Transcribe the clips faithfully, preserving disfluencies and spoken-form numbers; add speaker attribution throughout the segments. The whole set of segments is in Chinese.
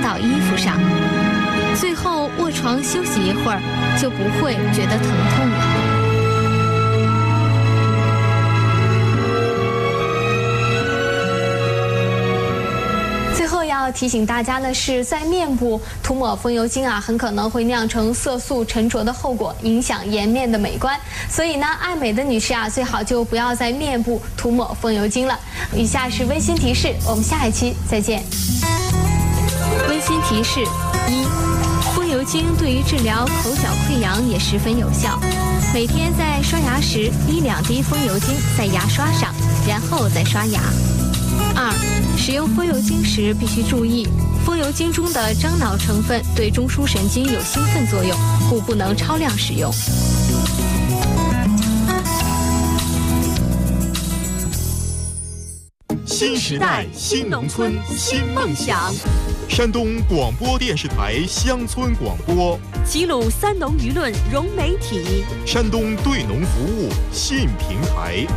Speaker 1: 到衣服上，最后卧床休息一会儿，就不会觉得疼痛了。最后要提醒大家的是，在面部涂抹风油精啊，很可能会酿成色素沉着的后果，影响颜面的美观。所以呢，爱美的女士啊，最好就不要在面部涂抹风油精了。以下是温馨提示，我们下一期再见。温馨提示：一、风油精对于治疗口角溃疡也十分有效。每天在刷牙时滴两滴风油精在牙刷上，然后再刷牙。二、使用风油精时必须注意，风油精中的樟脑成分对中枢神经有兴奋作用，故不能超量使用。
Speaker 2: 新时代新农村新梦想。山东广播电视台乡村广播，
Speaker 3: 齐鲁三农舆论融媒体，
Speaker 2: 山东对农服务信平台。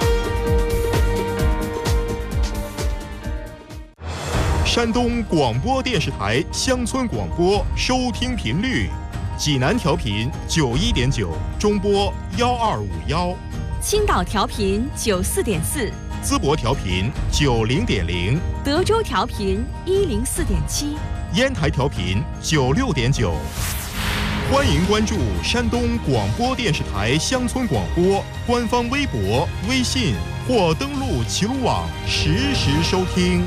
Speaker 2: 山东广播电视台乡村广播收听频率：济南调频九一点九，中波幺二五幺；
Speaker 3: 青岛调频九四点四，
Speaker 2: 淄博调频九零点零，
Speaker 3: 德州调频一零四点七，
Speaker 2: 烟台调频九六点九。欢迎关注山东广播电视台乡村广播官方微博、微信，或登录齐鲁网实时收听。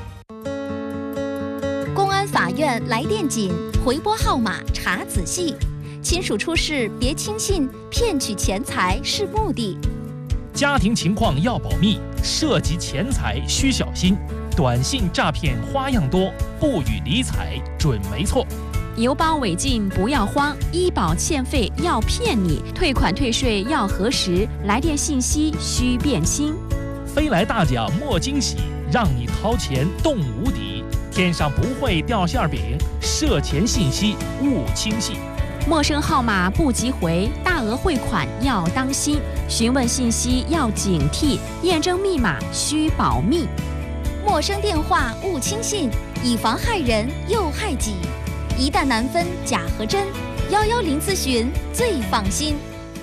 Speaker 4: 公安法院来电紧，回拨号码查仔细。亲属出事别轻信，骗取钱财是目的。
Speaker 5: 家庭情况要保密，涉及钱财需小心。短信诈骗花样多，不予理睬准没错。
Speaker 3: 邮包违禁不要慌，医保欠费要骗你，退款退税要核实，来电信息需辨清。
Speaker 5: 飞来大奖莫惊喜，让你掏钱动无敌。天上不会掉馅饼，涉钱信息勿轻信。
Speaker 3: 陌生号码不急回，大额汇款要当心，询问信息要警惕，验证密码需保密。
Speaker 4: 陌生电话勿轻信，以防害人又害己。一旦难分假和真，幺幺零咨询最放心。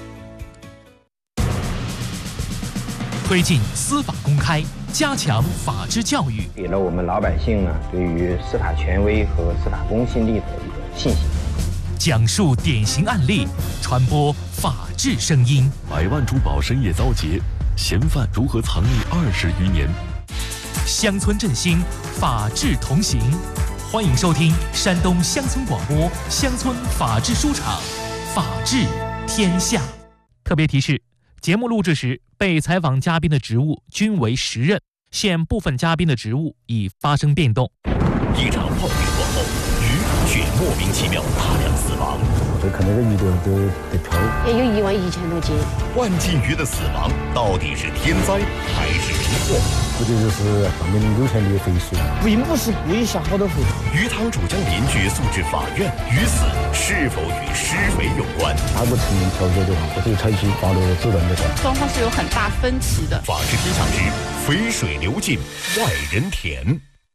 Speaker 5: 推进司法公开，加强法治教育，
Speaker 6: 给了我们老百姓呢对于司法权威和司法公信力的一个信心。
Speaker 5: 讲述典型案例，传播法治声音。
Speaker 7: 百万珠宝深夜遭劫，嫌犯如何藏匿二十余年？
Speaker 5: 乡村振兴，法治同行。欢迎收听山东乡村广播乡村法治书场，法治天下。特别提示：节目录制时，被采访嘉宾的职务均为实任，现部分嘉宾的职务已发生变动。
Speaker 7: 一场暴雨过后，鱼却莫名其妙大量死亡。
Speaker 8: 这看那个鱼都都得漂，
Speaker 9: 也有一万一千多斤。
Speaker 7: 万斤鱼的死亡到底是天灾还是人祸？
Speaker 8: 估计就是上面有钱的肥水，
Speaker 10: 并不是故意下好多肥。
Speaker 7: 鱼塘主将邻居诉至法院，鱼死是否与施肥有关？
Speaker 8: 他不承认调解的话，我就采取法律的手段的。
Speaker 11: 双方是有很大分歧的。
Speaker 7: 法治天下之肥水流进外人田。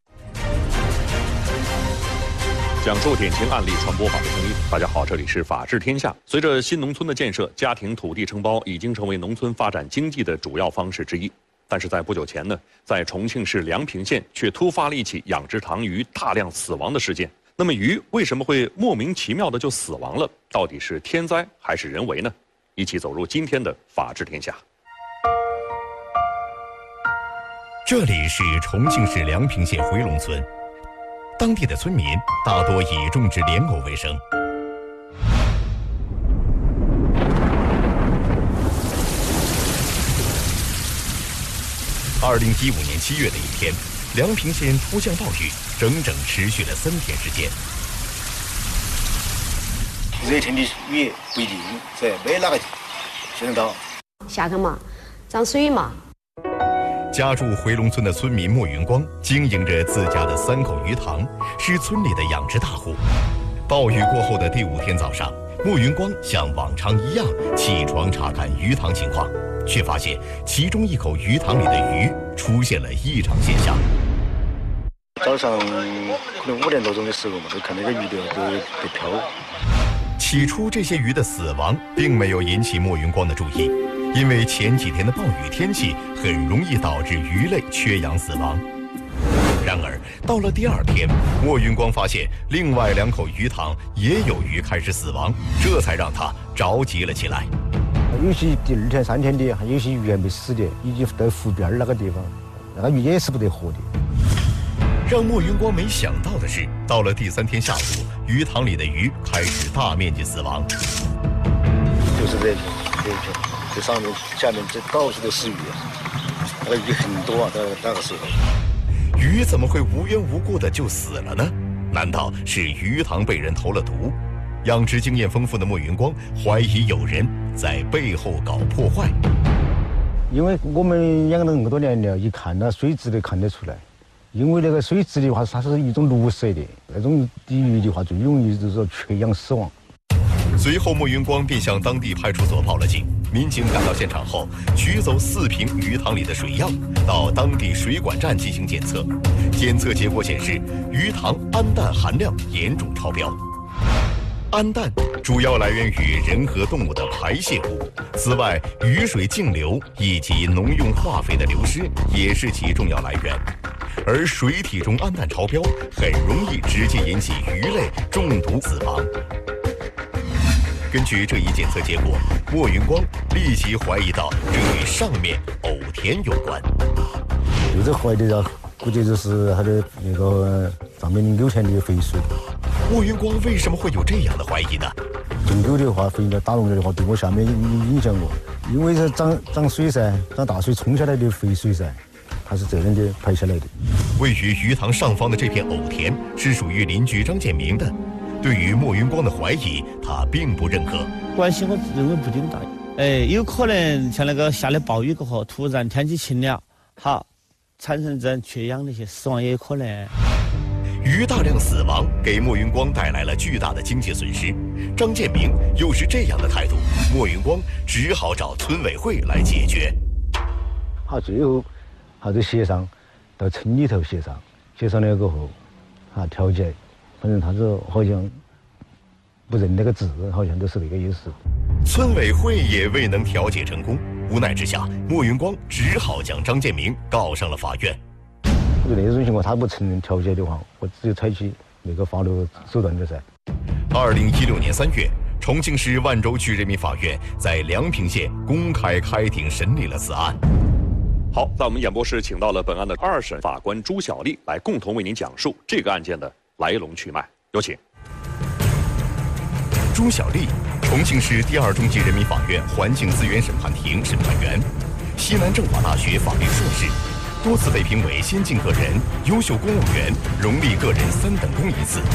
Speaker 12: 讲述典型案例，传播法治声音。大家好，这里是法治天下。随着新农村的建设，家庭土地承包已经成为农村发展经济的主要方式之一。但是在不久前呢，在重庆市梁平县却突发了一起养殖塘鱼大量死亡的事件。那么鱼为什么会莫名其妙的就死亡了？到底是天灾还是人为呢？一起走入今天的法治天下。
Speaker 7: 这里是重庆市梁平县回龙村。当地的村民大多以种植莲藕为生。二零一五年七月的一天，梁平县突降暴雨，整整持续了三天时间。
Speaker 13: 热天的雨不一定在每哪个就能到。
Speaker 9: 下干嘛？涨水嘛。
Speaker 7: 家住回龙村的村民莫云光经营着自家的三口鱼塘，是村里的养殖大户。暴雨过后的第五天早上，莫云光像往常一样起床查看鱼塘情况，却发现其中一口鱼塘里的鱼出现了异常现象。
Speaker 8: 早上可能五点多钟的时候嘛，就看那个鱼的就在漂。
Speaker 7: 起初这些鱼的死亡并没有引起莫云光的注意，因为前几天的暴雨天气很容易导致鱼类缺氧死亡。然而到了第二天，莫云光发现另外两口鱼塘也有鱼开始死亡，这才让他着急了起来。
Speaker 8: 有些第二天、三天的，还有些鱼还没死的，已经在湖边那个地方，那个鱼也是不得活的。
Speaker 7: 让莫云光没想到的是，到了第三天下午，鱼塘里的鱼开始大面积死亡。
Speaker 8: 就是这一片，这一片，这上面、下面这到处都是鱼，那个鱼很多啊，在那个时候。
Speaker 7: 鱼怎么会无缘无故的就死了呢？难道是鱼塘被人投了毒？养殖经验丰富的莫云光怀疑有人在背后搞破坏。
Speaker 8: 因为我们养了那么多年了，一看那水质都看得出来。因为那个水质的话，它是一种绿色的，那种底鱼的话最容易就是说缺氧死亡。
Speaker 7: 随后，莫云光便向当地派出所报了警。民警赶到现场后，取走四瓶鱼塘里的水样，到当地水管站进行检测。检测结果显示，鱼塘氨氮含量严重超标。氨氮主要来源于人和动物的排泄物，此外，雨水径流以及农用化肥的流失也是其重要来源。而水体中氨氮超标，很容易直接引起鱼类中毒死亡。根据这一检测结果，莫云光立即怀疑到这与上面藕田有关。
Speaker 8: 就是怀疑到，估计就是它的那个上面柳田的肥水。
Speaker 7: 莫云光为什么会有这样的怀疑呢？
Speaker 8: 种柳的话，肥料打农药的话，对我下面有影响过，因为是涨涨水噻，涨大水冲下来的肥水噻。它是这样的排下来的。
Speaker 7: 位于鱼塘上方的这片藕田是属于邻居张建明的。对于莫云光的怀疑，他并不认可。
Speaker 10: 关系我认为不顶大，哎，有可能像那个下了暴雨过后，突然天气晴了，好，产生这样缺氧的一些死亡也有可能。
Speaker 7: 鱼大量死亡给莫云光带来了巨大的经济损失。张建明又是这样的态度，莫云光只好找村委会来解决。
Speaker 8: 好，最后。好就协商，到村里头协商，协商了过后，啊调解，反正他是好像不认那个字，好像都是那个意思。
Speaker 7: 村委会也未能调解成功，无奈之下，莫云光只好将张建明告上了法院。
Speaker 8: 就那种情况，他不承认调解的话，我只有采取那个法律手段的噻。
Speaker 7: 二零一六年三月，重庆市万州区人民法院在梁平县公开开庭审理了此案。
Speaker 12: 好，在我们演播室请到了本案的二审法官朱小丽来共同为您讲述这个案件的来龙去脉，有请。
Speaker 7: 朱小丽，重庆市第二中级人民法院环境资源审判庭审判员，西南政法大学法律硕士，多次被评为先进个人、优秀公务员、荣立个人三等功一次。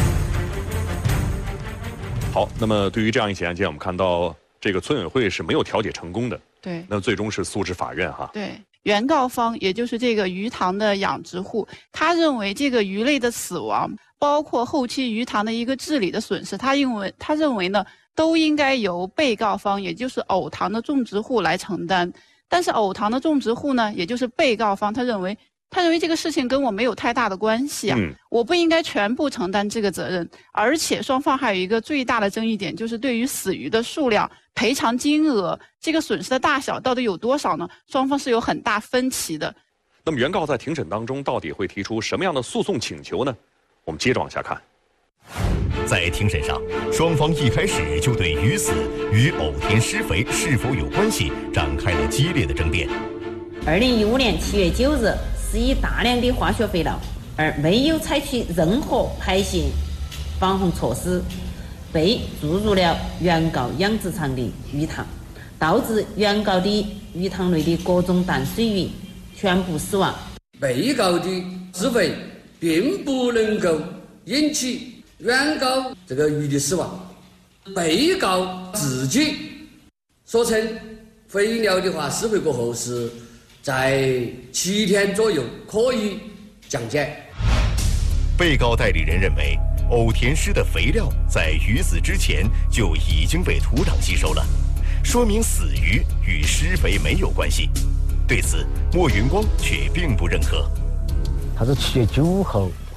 Speaker 12: 好，那么对于这样一起案件，我们看到这个村委会是没有调解成功的，
Speaker 11: 对，
Speaker 12: 那最终是诉至法院哈。
Speaker 11: 对。原告方，也就是这个鱼塘的养殖户，他认为这个鱼类的死亡，包括后期鱼塘的一个治理的损失，他认为他认为呢，都应该由被告方，也就是藕塘的种植户来承担。但是藕塘的种植户呢，也就是被告方，他认为他认为这个事情跟我没有太大的关系啊，嗯、我不应该全部承担这个责任。而且双方还有一个最大的争议点，就是对于死鱼的数量、赔偿金额，这个损失的大小到底有多少呢？双方是有很大分歧的。
Speaker 12: 那么原告在庭审当中到底会提出什么样的诉讼请求呢？我们接着往下看。
Speaker 7: 在庭审上，双方一开始就对鱼死与藕田施肥是否有关系展开了激烈的争辩。
Speaker 14: 二零一五年七月九日，施以大量的化学肥料，而没有采取任何排泄防洪措施，被注入了原告养殖场的鱼塘，导致原告的鱼塘内的各种淡水鱼全部死亡。
Speaker 15: 被告的施肥并不能够引起原告这个鱼的死亡。被告自己所称肥料的话施肥过后是在七天左右可以降解。
Speaker 7: 被告代理人认为，藕田施的肥料在鱼死之前就已经被土壤吸收了，说明死鱼与施肥没有关系。对此，莫云光却并不认可。
Speaker 8: 他是七月九号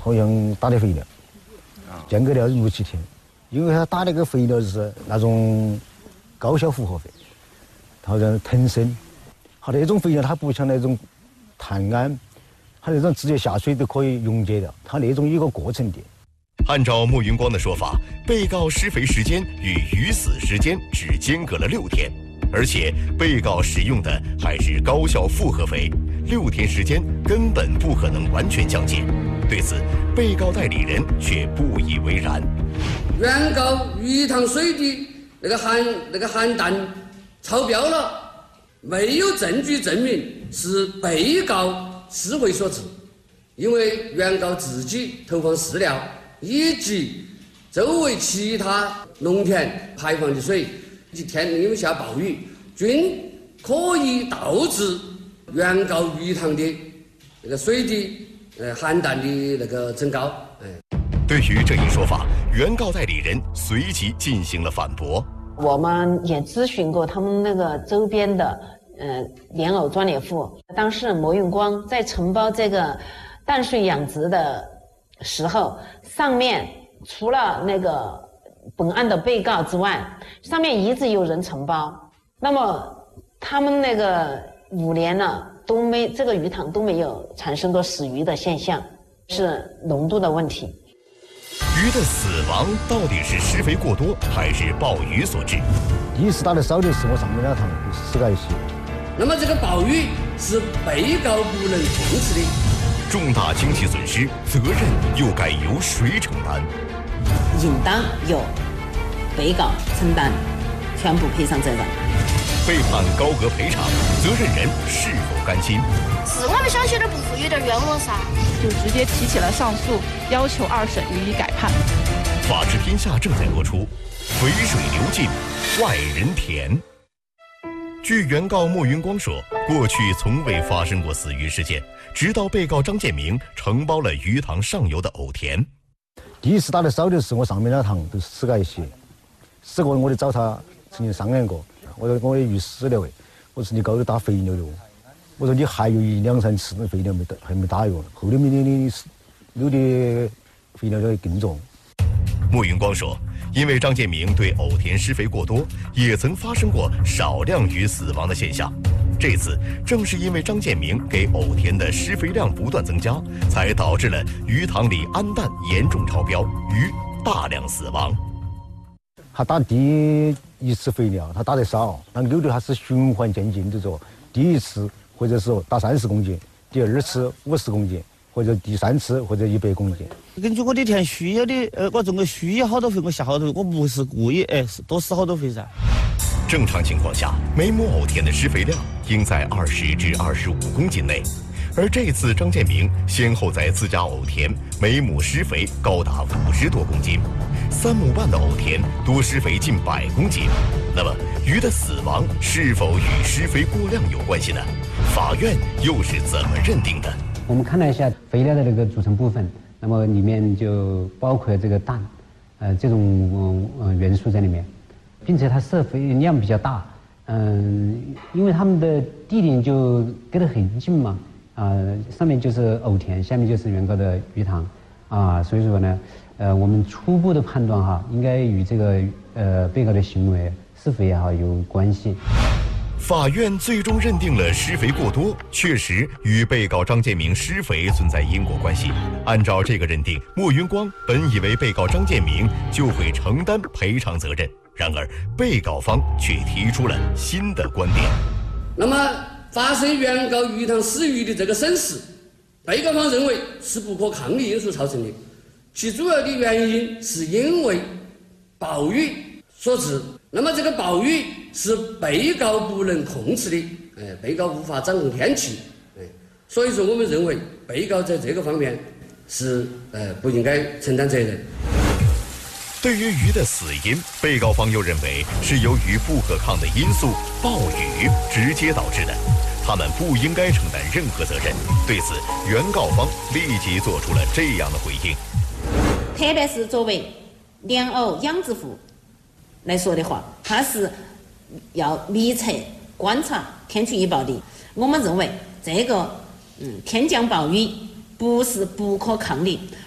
Speaker 8: 好像打的肥料，间隔了六七天，因为他打那个肥料是那种高效复合肥，好像藤参，好那种肥料它不像那种碳胺，它那种直接下水都可以溶解掉，它那种有个过程的。
Speaker 7: 按照莫云光的说法，被告施肥时间与鱼死时间只间隔了六天，而且被告使用的还是高效复合肥，六天时间根本不可能完全降解。对此，被告代理人却不以为然。
Speaker 15: 原告鱼塘水的那个含那个含氮超标了，没有证据证明是被告施肥所致，因为原告自己投放饲料以及周围其他农田排放的水，以及天因为下暴雨，均可以导致原告鱼塘的那个水的呃含氮的那个增高。哎，
Speaker 7: 对于这一说法，原告代理人随即进行了反驳。
Speaker 14: 我们也咨询过他们那个周边的呃莲藕专业户，当事人莫云光在承包这个淡水养殖的时候，上面除了那个本案的被告之外，上面一直有人承包。那么他们那个五年了都没这个鱼塘都没有产生过死鱼的现象，是浓度的问题。
Speaker 7: 鱼的死亡到底是施肥过多还是暴雨所致？
Speaker 8: 第一次打的少的是我上面那塘死了一些。
Speaker 15: 那么这个暴雨是被告不能控制的，
Speaker 7: 重大经济损失责任又该由谁承担？
Speaker 14: 应当由被告承担全部赔偿责任。
Speaker 7: 被判高额赔偿，责任人是否甘心？
Speaker 16: 是我们小区的不服有点冤枉噻，
Speaker 11: 就直接提起了上诉，要求二审予以改判。
Speaker 7: 法治天下正在播出，肥水流尽，外人田。据原告莫云光说，过去从未发生过死鱼事件，直到被告张建明承包了鱼塘上游的藕田。
Speaker 8: 第一次打的少的是我上面那塘都死了一些，死过我就找他曾经商量过，我说我的鱼死了喂，我说你高头打肥料了，我说你还有一两三次的肥料没打还没打用，后面的你有的肥料要更重。
Speaker 7: 莫云光说，因为张建明对藕田施肥过多，也曾发生过少量鱼死亡的现象。这次正是因为张建明给藕田的施肥量不断增加，才导致了鱼塘里氨氮严重超标，鱼大量死亡。
Speaker 8: 他打第一次肥料，他打得少，那有的他是循环渐进的说，第一次或者是打三十公斤，第二次五十公斤，或者第三次或者一百公斤。
Speaker 10: 根据我的田需要的，呃，我种个需要好多肥，我下好多，我不是故意哎，是多施好多肥噻。
Speaker 7: 正常情况下，每亩藕田的施肥量应在二十至二十五公斤内，而这次张建明先后在自家藕田每亩施肥高达五十多公斤，三亩半的藕田多施肥近百公斤。那么，鱼的死亡是否与施肥过量有关系呢？法院又是怎么认定的？
Speaker 17: 我们看了一下肥料的那个组成部分，那么里面就包括了这个氮，呃，这种呃元素在里面，并且它施肥量比较大，嗯、呃，因为它们的地点就隔得很近嘛，啊、呃，上面就是藕田，下面就是原告的鱼塘，啊，所以说呢，呃，我们初步的判断哈，应该与这个呃被告的行为施肥也好有关系。
Speaker 7: 法院最终认定了施肥过多确实与被告张建明施肥存在因果关系。按照这个认定，莫云光本以为被告张建明就会承担赔偿责任，然而被告方却提出了新的观点。
Speaker 15: 那么发生原告鱼塘死鱼的这个损失，被告方认为是不可抗力因素造成的，其主要的原因是因为暴雨所致。那么这个暴雨是被告不能控制的，哎，被告无法掌控天气，哎，所以说我们认为被告在这个方面是呃不应该承担责任。
Speaker 7: 对于鱼的死因，被告方又认为是由于不可抗的因素暴雨直接导致的，他们不应该承担任何责任。对此，原告方立即做出了这样的回应。
Speaker 14: 特别是作为莲藕养殖户来说的话，它是要密切观察天气预报的。我们认为这个嗯天降暴雨不是不可抗力，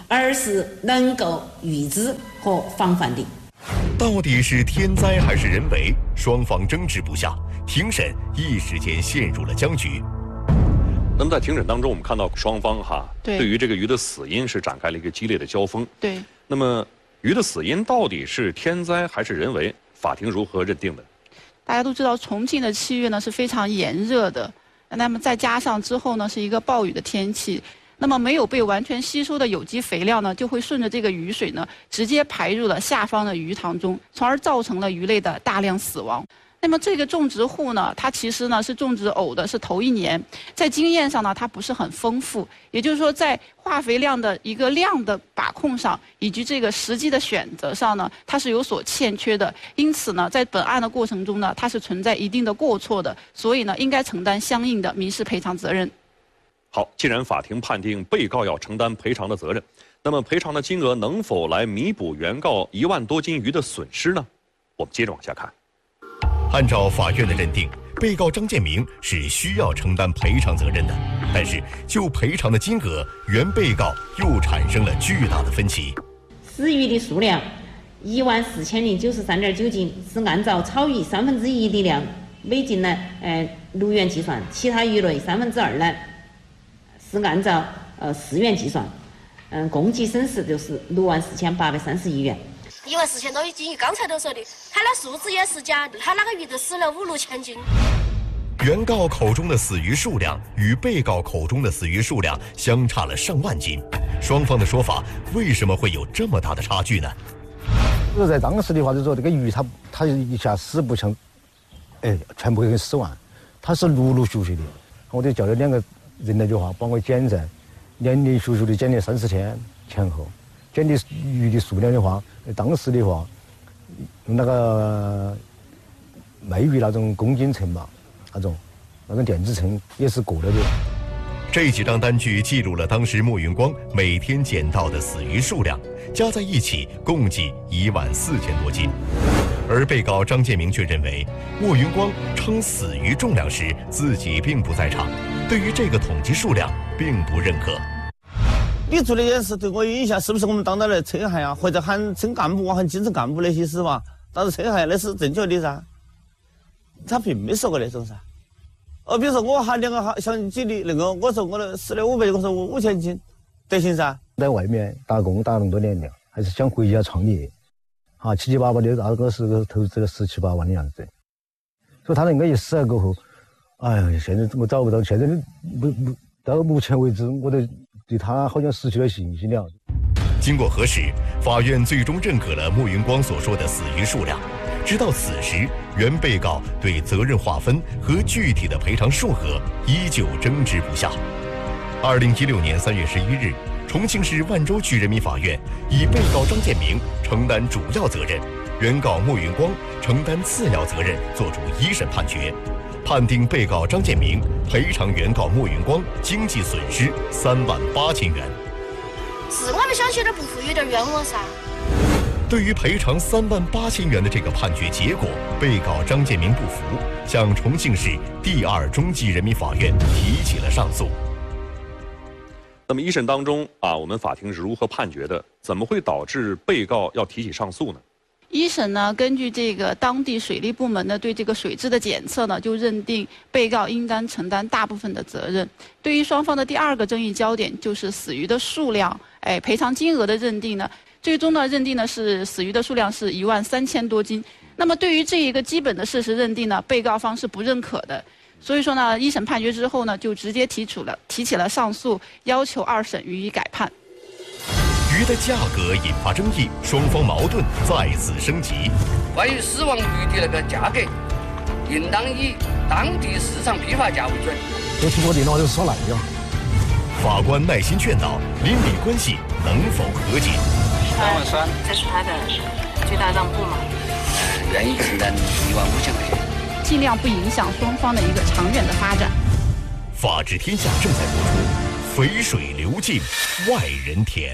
Speaker 14: 而是能够预知和防范的。
Speaker 7: 到底是天灾还是人为？双方争执不下，庭审一时间陷入了僵局。
Speaker 12: 那么在庭审当中，我们看到双方哈
Speaker 11: 对
Speaker 12: 对于这个鱼的死因是展开了一个激烈的交锋。
Speaker 11: 对。
Speaker 12: 那么鱼的死因到底是天灾还是人为？法庭如何认定的？
Speaker 11: 大家都知道，重庆的七月呢是非常炎热的，那么再加上之后呢是一个暴雨的天气，那么没有被完全吸收的有机肥料呢，就会顺着这个雨水呢直接排入了下方的鱼塘中，从而造成了鱼类的大量死亡。那么这个种植户呢，它其实呢是种植藕的，是头一年，在经验上呢它不是很丰富，也就是说在化肥量的一个量的把控上，以及这个实际的选择上呢，它是有所欠缺的。因此呢，在本案的过程中呢，它是存在一定的过错的，所以呢应该承担相应的民事赔偿责任。
Speaker 12: 好，既然法庭判定被告要承担赔偿的责任，那么赔偿的金额能否来弥补原告一万多斤鱼的损失呢？我们接着往下看。
Speaker 7: 按照法院的认定，被告张建明是需要承担赔偿责任的，但是就赔偿的金额，原被告又产生了巨大的分歧。
Speaker 14: 死鱼的数量一万四千零九十三点九斤，是按照草鱼三分之一的量，每斤呢，呃，六元计算；其他鱼类三分之二呢，是按照呃四元计算。嗯、呃，共计损失就是六万四千八百三十一元。
Speaker 16: 一万四千多一斤鱼，刚才都说的，他那数字也是假的，他那个鱼都死了五六千斤。
Speaker 7: 原告口中的死鱼数量与被告口中的死鱼数量相差了上万斤，双方的说法为什么会有这么大的差距呢？
Speaker 8: 就是在当时的话，就说这个鱼它它一下死不像，哎，全部给死完，它是陆陆续续的。我就叫了两个人来的话，帮我检测，连连续续的检了三四天前后。检的鱼的数量的话，当时的话，用那个卖鱼那种公斤称嘛，那种那种电子秤也是过了的。
Speaker 7: 这几张单据记录了当时莫云光每天捡到的死鱼数量，加在一起共计一万四千多斤。而被告张建明却认为，莫云光称死鱼重量时自己并不在场，对于这个统计数量并不认可。
Speaker 10: 你做那件事对我有影响，是不是我们当到了车害啊？或者喊省干部啊、喊基层干部那些是吧？当时车害那是正确的噻，他并没说过那种噻。哦，比如说我喊两个哈相机的那个，我说我的死了五百，我说我五千斤，得行噻。
Speaker 8: 在外面打工打那么多年了，还是想回家创业，啊，七七八八的那个是个投资了十七八万的样子。所以他那个一死了过后，哎呀，现在我找不到，现在不不到目前为止，我都对他好像失去了信心了。
Speaker 7: 经过核实，法院最终认可了莫云光所说的死鱼数量。直到此时，原被告对责任划分和具体的赔偿数额依旧争执不下。二零一六年三月十一日，重庆市万州区人民法院以被告张建明承担主要责任，原告莫云光承担次要责任作出一审判决，判定被告张建明赔偿原告莫云光经济损失三万八千元。
Speaker 16: 是我们想起的不服，有点冤枉噻。
Speaker 7: 对于赔偿三万八千元的这个判决结果，被告张建明不服，向重庆市第二中级人民法院提起了上诉。
Speaker 12: 那么一审当中啊，我们法庭是如何判决的？怎么会导致被告要提起上诉呢？
Speaker 11: 一审呢，根据这个当地水利部门呢对这个水质的检测呢，就认定被告应当承担大部分的责任。对于双方的第二个争议焦点，就是死鱼的数量，哎，赔偿金额的认定呢，最终呢认定呢是死鱼的数量是一万三千多斤。那么对于这一个基本的事实认定呢，被告方是不认可的。所以说呢，一审判决之后呢，就直接提出了提起了上诉，要求二审予以改判。
Speaker 7: 鱼的价格引发争议，双方矛盾再次升级。
Speaker 15: 关于死亡鱼的那个价格，应当以当地市场批发价为准。
Speaker 8: 这出国电脑就说来呀。
Speaker 7: 法官耐心劝导，邻里关系能否和解？
Speaker 15: 两万三，
Speaker 18: 这是他的最大让步嘛？
Speaker 15: 愿意承担一万五千块钱。
Speaker 11: 尽量不影响双方的一个长远的发展。
Speaker 7: 法治天下正在播出，肥水流进外人田。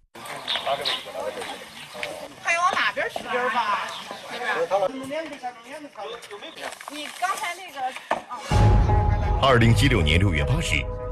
Speaker 18: 还往那边去点儿吧，那边。你刚才那个。
Speaker 7: 二零一六年六月八日，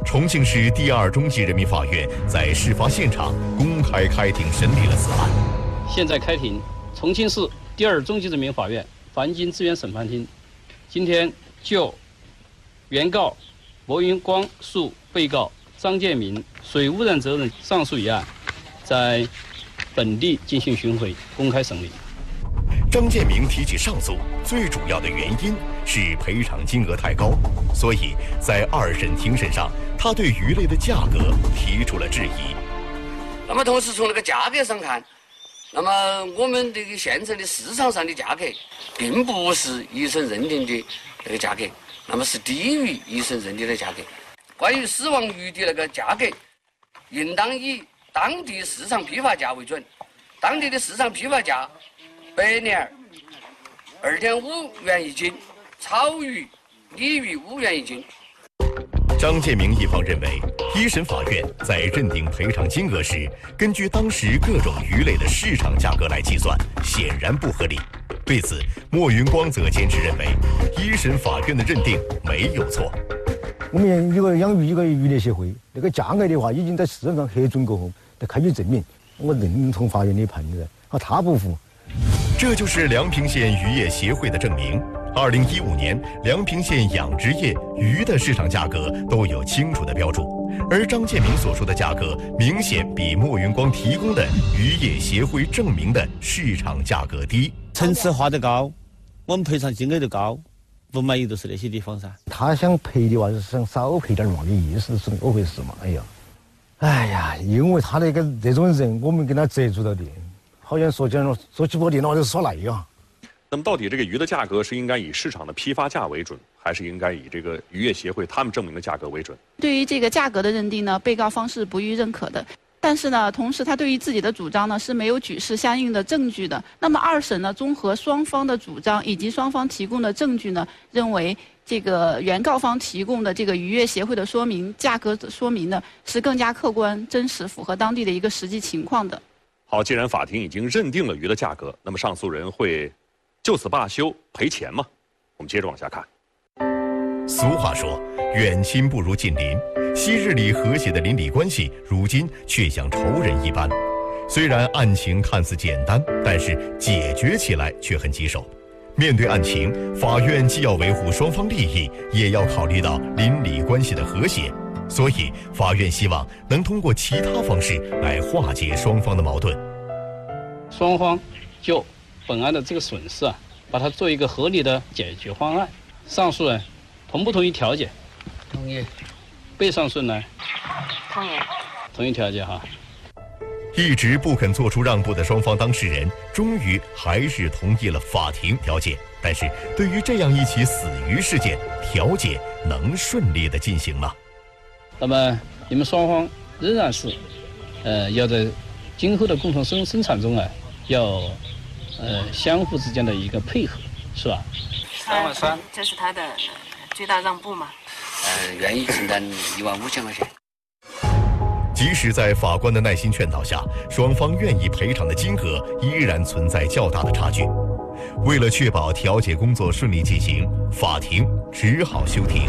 Speaker 7: 重庆市第二中级人民法院在事发现场公开开庭审理了此案。
Speaker 19: 现在开庭，重庆市第二中级人民法院环境资源审判厅今天就原告莫云光诉被告张建明水污染责任上诉一案，在本地进行巡回公开审理。
Speaker 7: 张建明提起上诉，最主要的原因是赔偿金额太高，所以在二审庭审上，他对鱼类的价格提出了质疑。
Speaker 15: 那么同时从那个价格上看，那么我们这个现成的市场上的价格，并不是一审认定的那个价格，那么是低于一审认定的价格。关于死亡鱼的那个价格，应当以当地市场批发价为准，当地的市场批发价白鲢二点五元一斤，草鱼、鲤鱼五元一斤。
Speaker 7: 张建明一方认为，一审法院在认定赔偿金额时，根据当时各种鱼类的市场价格来计算，显然不合理。对此，莫云光则坚持认为，一审法院的认定没有错。
Speaker 8: 我们一个养鱼一个渔业协会，那个价格的话，已经在市场上核准过后，得开具证明，我认同法院的判决，啊，他不服。
Speaker 7: 这就是梁平县渔业协会的证明。二零一五年，梁平县养殖业鱼的市场价格都有清楚的标注，而张建明所说的价格明显比莫云光提供的渔业协会证明的市场价格低，
Speaker 10: 层次划得高，我们赔偿金额就高，不满意就是那些地方噻。
Speaker 8: 他想赔的话，是想少赔点嘛，的意思是那回事嘛。哎呀，哎呀，因为他那个这种人，我们跟他接触到的，好像说讲了，说起不点话就是耍赖呀。
Speaker 12: 那么到底这个鱼的价格是应该以市场的批发价为准，还是应该以这个渔业协会他们证明的价格为准？
Speaker 11: 对于这个价格的认定呢，被告方是不予认可的。但是呢，同时他对于自己的主张呢是没有举示相应的证据的。那么二审呢，综合双方的主张以及双方提供的证据呢，认为这个原告方提供的这个渔业协会的说明价格的说明呢是更加客观、真实，符合当地的一个实际情况的。
Speaker 12: 好，既然法庭已经认定了鱼的价格，那么上诉人会就此罢休赔钱吗？我们接着往下看。
Speaker 7: 俗话说，远亲不如近邻。昔日里和谐的邻里关系，如今却像仇人一般。虽然案情看似简单，但是解决起来却很棘手。面对案情，法院既要维护双方利益，也要考虑到邻里关系的和谐。所以，法院希望能通过其他方式来化解双方的矛盾。
Speaker 19: 双方就本案的这个损失啊，把它做一个合理的解决方案。上诉人同不同意调解？
Speaker 15: 同意。
Speaker 19: 被上诉人呢？
Speaker 16: 同意。
Speaker 19: 同意调解哈。
Speaker 7: 一直不肯做出让步的双方当事人，终于还是同意了法庭调解。但是，对于这样一起死鱼事件，调解能顺利的进行吗？
Speaker 19: 那么，你们双方仍然是，呃，要在今后的共同生生产中啊，要。呃，相互之间的一个配合，是吧？
Speaker 16: 三万三，这是他的最大让步嘛？
Speaker 15: 呃，愿意承担一万五千块钱。
Speaker 7: 即使在法官的耐心劝导下，双方愿意赔偿的金额依然存在较大的差距。为了确保调解工作顺利进行，法庭只好休庭。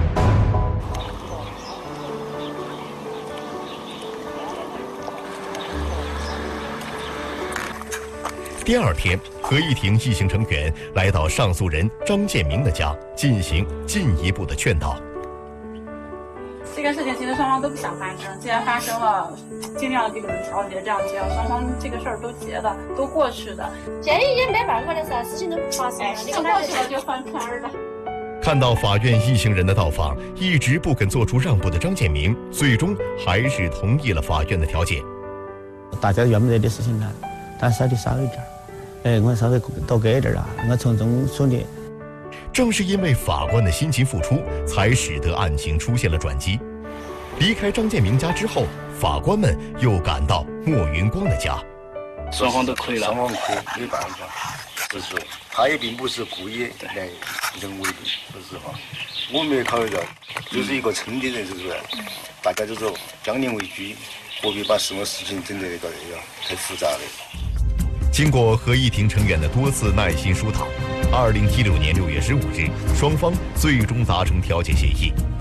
Speaker 7: 第二天，合议庭一行成员来到上诉人张建明的家，进行进一步的劝导。
Speaker 20: 这个事情其实双方都不想发生，既然发生了，尽量给你们调解，这样只要双方这个事儿都结了，都过去的。
Speaker 16: 现在也没办法的噻，事情都发生了，
Speaker 20: 你过去了就翻篇儿了。
Speaker 7: 看到法院一行人的到访，一直不肯做出让步的张建明，最终还是同意了法院的调解。
Speaker 10: 大家原本的事情呢，但少的少一点。哎，我稍微多给一点啊，我从中处理。
Speaker 7: 正是因为法官的辛勤付出，才使得案情出现了转机。离开张建明家之后，法官们又赶到莫云光的家。
Speaker 19: 双方都亏了，
Speaker 13: 双方亏，没办法，就是说他也并不是故意来人为的，说实话，我没有考虑到，就是一个称的人，就是说，大家就是将邻为居，何必把什么事情整得那个那个太复杂了。
Speaker 7: 经过合议庭成员的多次耐心疏导，二零一六年六月十五日，双方最终达成调解协议。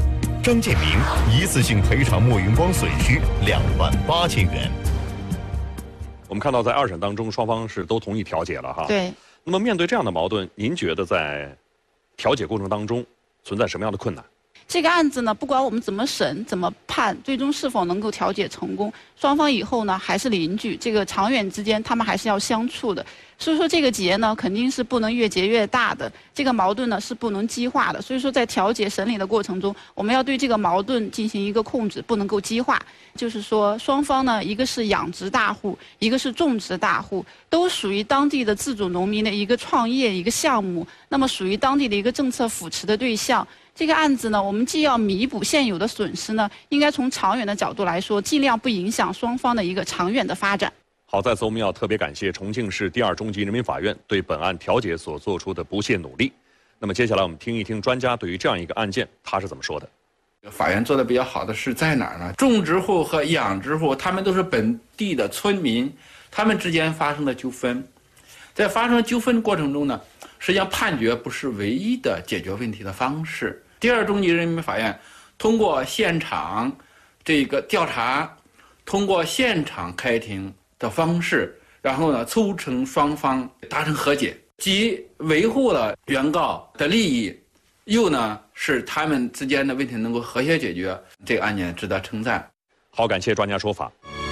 Speaker 7: 张建明一次性赔偿莫云光损失两万八千元。
Speaker 12: 我们看到在二审当中，双方是都同意调解了哈。
Speaker 11: 对。
Speaker 12: 那么面对这样的矛盾，您觉得在调解过程当中存在什么样的困难？
Speaker 11: 这个案子呢，不管我们怎么审、怎么判，最终是否能够调解成功，双方以后呢还是邻居，这个长远之间他们还是要相处的。所以说这个结呢，肯定是不能越结越大的，这个矛盾呢是不能激化的。所以说在调解审理的过程中，我们要对这个矛盾进行一个控制，不能够激化。就是说双方呢，一个是养殖大户，一个是种植大户，都属于当地的自主农民的一个创业一个项目，那么属于当地的一个政策扶持的对象。这个案子呢，我们既要弥补现有的损失呢，应该从长远的角度来说，尽量不影响双方的一个长远的发展。
Speaker 12: 好，在此我们要特别感谢重庆市第二中级人民法院对本案调解所做出的不懈努力。那么接下来我们听一听专家对于这样一个案件他是怎么说的。
Speaker 21: 法院做的比较好的是在哪儿呢？种植户和养殖户，他们都是本地的村民，他们之间发生的纠纷，在发生纠纷过程中呢，实际上判决不是唯一的解决问题的方式。第二中级人民法院通过现场这个调查，通过现场开庭的方式，然后呢促成双方达成和解，既维护了原告的利益，又呢使他们之间的问题能够和谐解决，这个案件值得称赞。
Speaker 12: 好，感谢专家说法。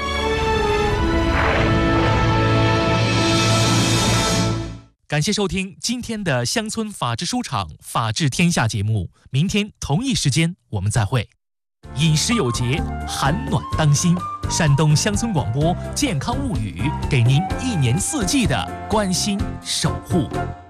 Speaker 5: 感谢收听今天的乡村法治书场法治天下节目，明天同一时间我们再会。饮食有节，寒暖当心。山东乡村广播健康物语，给您一年四季的关心守护。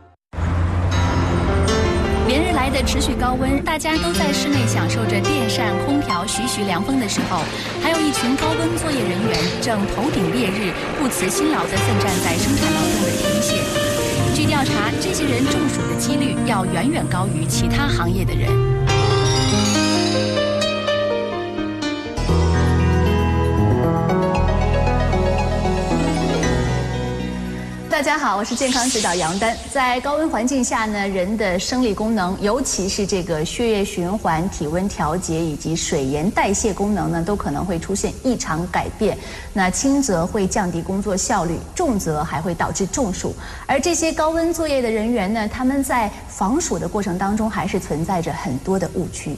Speaker 3: 连日来的持续高温，大家都在室内享受着电扇、空调徐徐凉风的时候，还有一群高温作业人员正头顶烈日，不辞辛劳地奋战在生产劳动的第一线。据调查，这些人中暑的几率要远远高于其他行业的人。
Speaker 22: 大家好，我是健康指导杨丹。在高温环境下呢，人的生理功能，尤其是这个血液循环、体温调节以及水盐代谢功能呢，都可能会出现异常改变。那轻则会降低工作效率，重则还会导致中暑。而这些高温作业的人员呢，他们在防暑的过程当中，还是存在着很多的误区。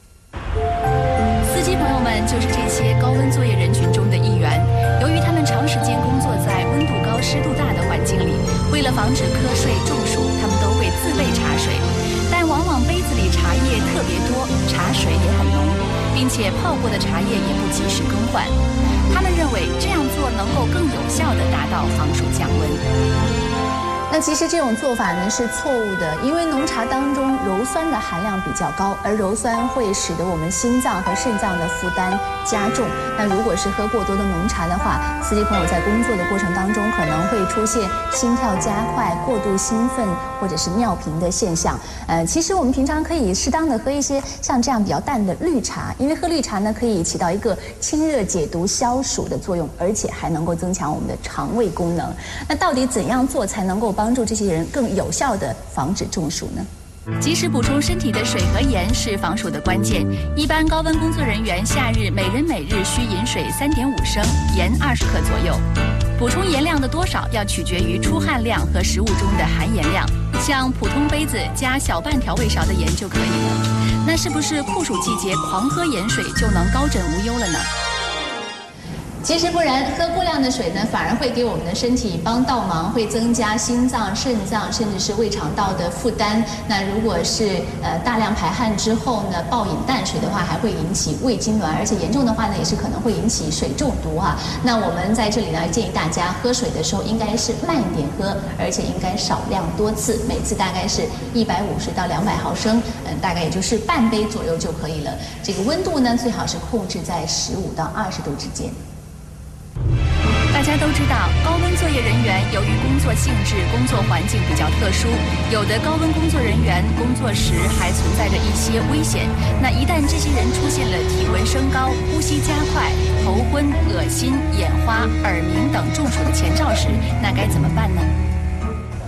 Speaker 3: 司机朋友们就是这些高温作业人群中的一员。由于他们长时间工作在温度高、湿度大的环境里，为了防止瞌睡、中暑，他们都会自备茶水。但往往杯子里茶叶特别多，茶水也很浓，并且泡过的茶叶也不及时更换。他们认为这样做能够更有效地达到防暑降温。
Speaker 22: 那其实这种做法呢是错误的，因为浓茶当中鞣酸的含量比较高，而鞣酸会使得我们心脏和肾脏的负担加重。那如果是喝过多的浓茶的话，司机朋友在工作的过程当中可能会出现心跳加快、过度兴奋或者是尿频的现象。呃，其实我们平常可以适当的喝一些像这样比较淡的绿茶，因为喝绿茶呢可以起到一个清热解毒、消暑的作用，而且还能够增强我们的肠胃功能。那到底怎样做才能够帮助这些人更有效地防止中暑呢？
Speaker 3: 及时补充身体的水和盐是防暑的关键。一般高温工作人员夏日每人每日需饮水三点五升，盐二十克左右。补充盐量的多少要取决于出汗量和食物中的含盐量。像普通杯子加小半调味勺的盐就可以了。那是不是酷暑季节狂喝盐水就能高枕无忧了呢？
Speaker 22: 其实不然，喝过量的水呢，反而会给我们的身体帮倒忙，会增加心脏、肾脏甚至是胃肠道的负担。那如果是呃大量排汗之后呢，暴饮淡水的话，还会引起胃痉挛，而且严重的话呢，也是可能会引起水中毒哈。那我们在这里呢，建议大家喝水的时候应该是慢一点喝，而且应该少量多次，每次大概是一百五十到两百毫升，嗯，大概也就是半杯左右就可以了。这个温度呢，最好是控制在十五到二十度之间。
Speaker 3: 大家都知道，高温作业人员由于工作性质、工作环境比较特殊，有的高温工作人员工作时还存在着一些危险。那一旦这些人出现了体温升高、呼吸加快、头昏、恶心、眼花、耳鸣等中暑的前兆时，那该怎么办呢？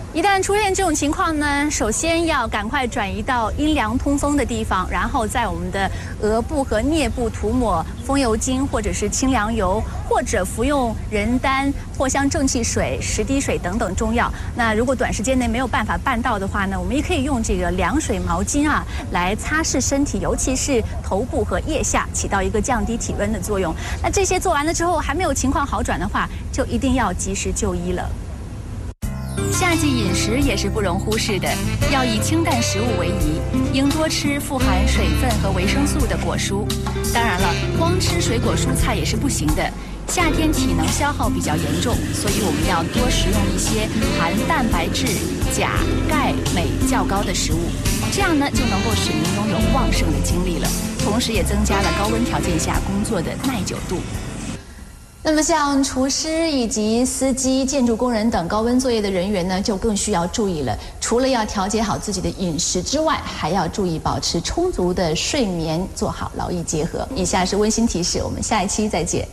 Speaker 3: 一旦出现这种情况呢，首先要赶快转移到阴凉通风的地方，然后在我们的额部和颞部涂抹风油精或者是清凉油，或者服用人丹、藿香正气水、十滴水等等中药。那如果短时间内没有办法办到的话呢，我们也可以用这个凉水毛巾啊来擦拭身体，尤其是头部和腋下，起到一个降低体温的作用。那这些做完了之后还没有情况好转的话，就一定要及时就医了。夏季饮食也是不容忽视的，要以清淡食物为宜，应多吃富含水分和维生素的果蔬。当然了，光吃水果蔬菜也是不行的，夏天体能消耗比较严重，所以我们要多食用一些含蛋白质、钾、钙、镁较高的食物，这样呢就能够使您拥有旺盛的精力了，同时也增加了高温条件下工作的耐久度。那么像厨师以及司机、建筑工人等高温作业的人员呢，就更需要注意了。除了要调节好自己的饮食之外，还要注意保持充足的睡眠，做好劳逸结合。以下是温馨提示，我们下一期再见。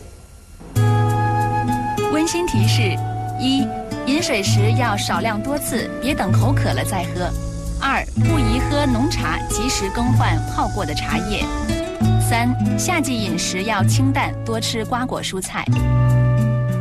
Speaker 3: 温馨提示：一、饮水时要少量多次，别等口渴了再喝。二、不宜喝浓茶，及时更换泡过的茶叶。三、夏季饮食要清淡，多吃瓜果蔬菜。